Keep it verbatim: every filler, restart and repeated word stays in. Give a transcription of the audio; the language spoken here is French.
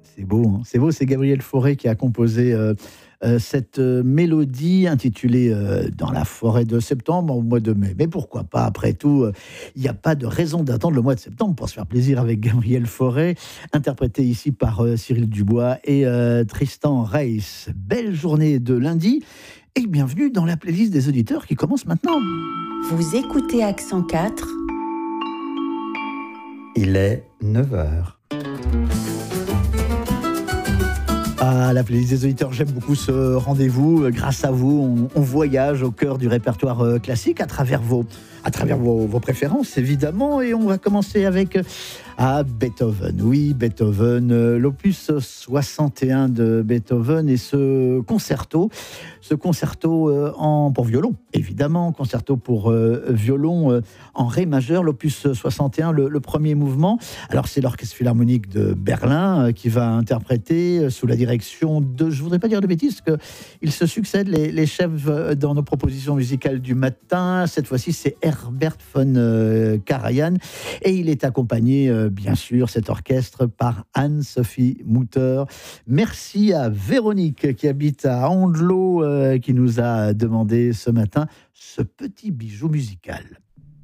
C'est beau, hein, c'est beau, c'est Gabriel Fauré qui a composé euh, euh, cette euh, mélodie intitulée euh, Dans la forêt de septembre au mois de mai. Mais pourquoi pas, après tout, il n'y a pas de raison d'attendre le mois de septembre pour se faire plaisir avec Gabriel Fauré, interprété ici par euh, Cyril Dubois et euh, Tristan Reis. Belle journée de lundi et bienvenue dans la playlist des auditeurs qui commence maintenant. Vous écoutez Accent quatre. Il est neuf heures. Ah, la playlist des auditeurs, j'aime beaucoup ce rendez-vous. Grâce à vous, on, on voyage au cœur du répertoire euh, classique à travers vos, à travers vos, vos préférences, évidemment. Et on va commencer avec ah, Beethoven. Oui, Beethoven, euh, l'opus soixante et un de Beethoven et ce concerto, ce concerto euh, en, pour violon, évidemment, concerto pour euh, violon euh, en ré majeur, l'opus soixante et un, le, le premier mouvement. Alors, c'est l'Orchestre Philharmonique de Berlin euh, qui va interpréter euh, sous la direction de, je ne voudrais pas dire de bêtises, parce qu'ils se succèdent, les, les chefs euh, dans nos propositions musicales du matin. Cette fois-ci, c'est Herbert von euh, Karajan et il est accompagné, euh, bien sûr, cet orchestre par Anne-Sophie Mutter. Merci à Véronique qui habite à Andelot, euh, qui nous a demandé ce matin ce petit bijou musical.